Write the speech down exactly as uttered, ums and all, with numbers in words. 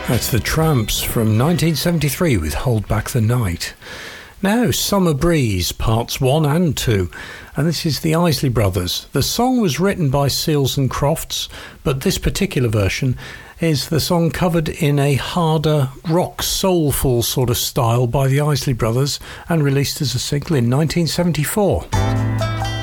That's the Tramps from nineteen seventy-three with Hold Back the Night. Now, Summer Breeze, parts one and two, and this is the Isley Brothers. The song was written by Seals and Crofts, but this particular version is the song covered in a harder, rock, soulful sort of style by the Isley Brothers and released as a single in nineteen seventy-four.